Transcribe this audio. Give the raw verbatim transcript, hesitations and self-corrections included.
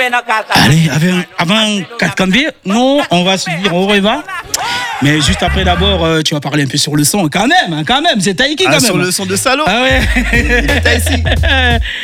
Allez, avant, avant quatre cambiers, non, on va se dire au revoir. Mais juste après, d'abord, euh, tu vas parler un peu sur le son, quand même, hein, quand même, c'est Taïki, quand ah, même. Sur le son de Salaud. Ah ouais. Il est ici.